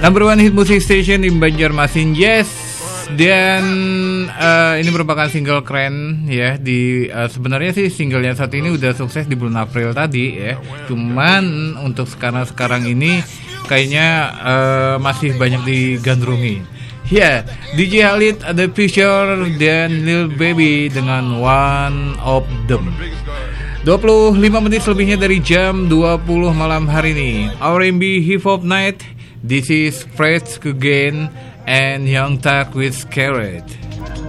Number one hit music station di Banjarmasin, yes. Dan ini merupakan single keren ya. Sebenarnya sih singlenya saat ini udah sukses di bulan April tadi ya. Cuman untuk sekarang ini kayaknya masih banyak digandrungi. Ya, DJ Khalid, The Future dan Lil Baby dengan One of Them. 25 menit lebihnya dari jam 20 malam hari ini. R&B Hip Hop Night. This is Fresh Again and Young Thug with Scared.